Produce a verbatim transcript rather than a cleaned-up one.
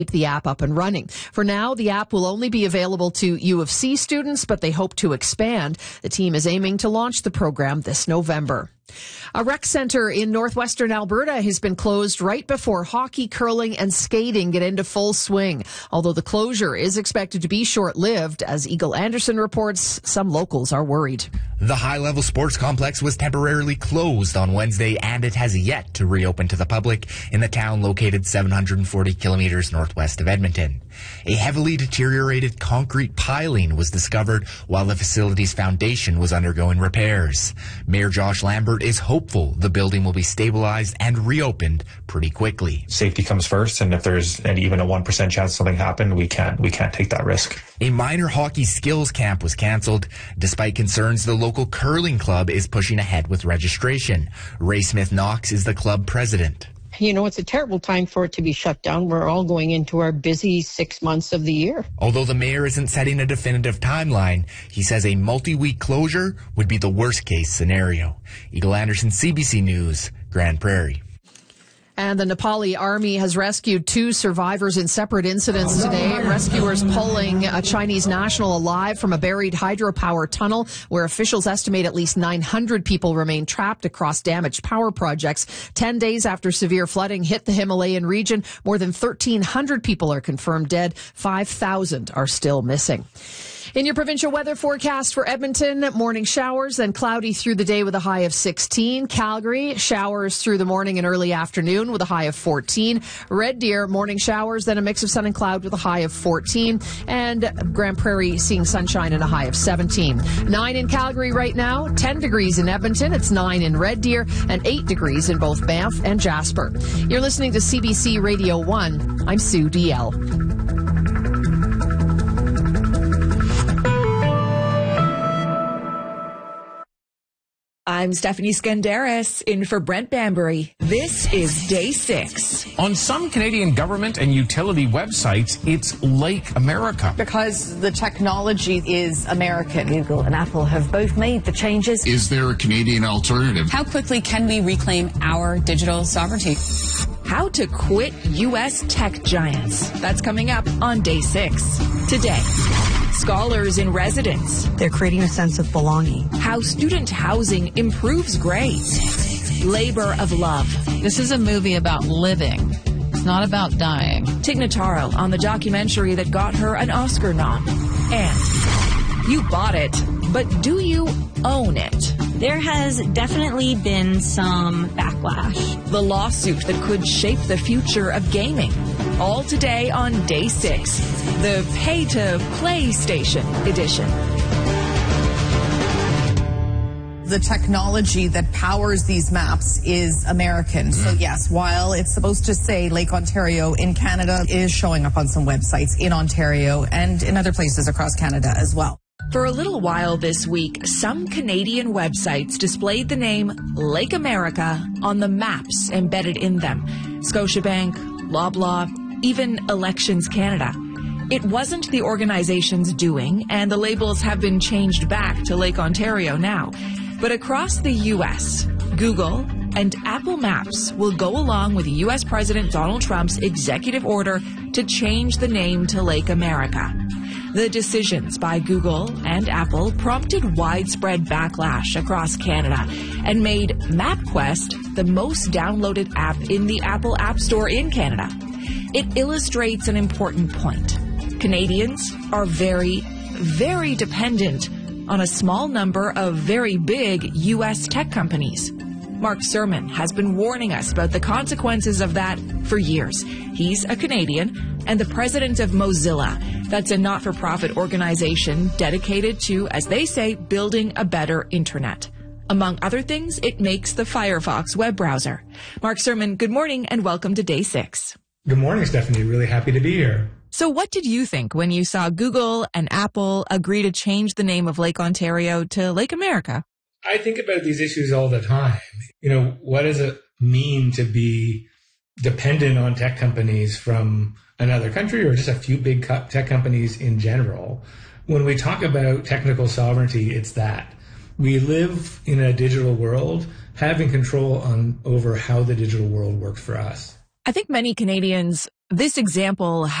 the app up and running. For now, the app will only be available to U of C students, but they hope to expand. The team is aiming to launch the program this November. A rec center in northwestern Alberta has been closed right before hockey, curling, and skating get into full swing. Although the closure is expected to be short-lived, as Eagle Anderson reports, some locals are worried. The high-level sports complex was temporarily closed on Wednesday, and it has yet to reopen to the public in the town located seven hundred forty kilometers northwest of Edmonton. A heavily deteriorated concrete piling was discovered while the facility's foundation was undergoing repairs. Mayor Josh Lambert is hopeful the building will be stabilized and reopened pretty quickly. Safety comes first, and if there's an, even a one percent chance something happened, we can't we can't take that risk. A minor hockey skills camp was canceled, despite concerns the local curling club is pushing ahead with registration. Ray Smith-Knox is the club president. You know, it's a terrible time for it to be shut down. We're all going into our busy six months of the year. Although the mayor isn't setting a definitive timeline, he says a multi-week closure would be the worst-case scenario. Eagle Anderson, C B C News, Grand Prairie. And the Nepali army has rescued two survivors in separate incidents today. Rescuers pulling a Chinese national alive from a buried hydropower tunnel where officials estimate at least nine hundred people remain trapped across damaged power projects. Ten days after severe flooding hit the Himalayan region, more than thirteen hundred people are confirmed dead. five thousand are still missing. In your provincial weather forecast for Edmonton, morning showers, then cloudy through the day with a high of sixteen. Calgary, showers through the morning and early afternoon with a high of fourteen. Red Deer, morning showers, then a mix of sun and cloud with a high of fourteen. And Grand Prairie seeing sunshine and a high of seventeen. nine in Calgary right now, ten degrees in Edmonton. It's nine in Red Deer and eight degrees in both Banff and Jasper. You're listening to C B C Radio one. I'm Sue D L. I'm Stephanie Skandaris, in for Brent Bambury. This is Day six. On some Canadian government and utility websites, it's Lake America. Because the technology is American. Google and Apple have both made the changes. Is there a Canadian alternative? How quickly can we reclaim our digital sovereignty? How to quit U S tech giants. That's coming up on Day six. Today, scholars in residence. They're creating a sense of belonging. How student housing improves grades. Labor of love. This is a movie about living. It's not about dying. Tig Notaro on the documentary that got her an Oscar nom. And you bought it, but do you own it? There has definitely been some backlash. The lawsuit that could shape the future of gaming. All today on Day six, the pay-to-play station edition. The technology that powers these maps is American. Mm-hmm. So yes, while it's supposed to say Lake Ontario in Canada, it is showing up on some websites in Ontario and in other places across Canada as well. For a little while this week, some Canadian websites displayed the name Lake America on the maps embedded in them. Scotiabank, Loblaw, even Elections Canada. It wasn't the organization's doing, and the labels have been changed back to Lake Ontario now. But across the U S, Google and Apple Maps will go along with U S President Donald Trump's executive order to change the name to Lake America. The decisions by Google and Apple prompted widespread backlash across Canada and made MapQuest the most downloaded app in the Apple App Store in Canada. It illustrates an important point. Canadians are very, very dependent on a small number of very big U S tech companies. Mark Sermon has been warning us about the consequences of that for years. He's a Canadian and the president of Mozilla. That's a not-for-profit organization dedicated to, as they say, building a better internet. Among other things, it makes the Firefox web browser. Mark Sermon, good morning and welcome to Day six. Good morning, Stephanie. Really happy to be here. So what did you think when you saw Google and Apple agree to change the name of Lake Ontario to Lake America? I think about these issues all the time. You know, what does it mean to be dependent on tech companies from another country or just a few big tech companies in general? When we talk about technical sovereignty, it's that. We live in a digital world, having control on over how the digital world works for us. I think many Canadians This example